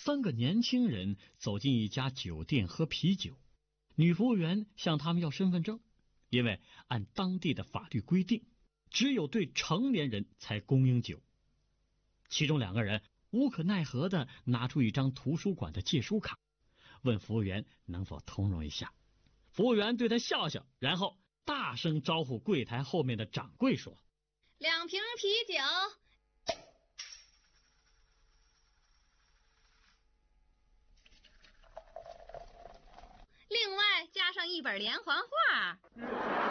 3个年轻人走进一家酒店喝啤酒，女服务员向他们要身份证，因为按当地的法律规定，只有对成年人才供应酒。其中2个人无可奈何地拿出一张图书馆的借书卡，问服务员能否通融一下。服务员对他笑笑，然后大声招呼柜台后面的掌柜说 ：2瓶啤酒，另外加上1本连环画。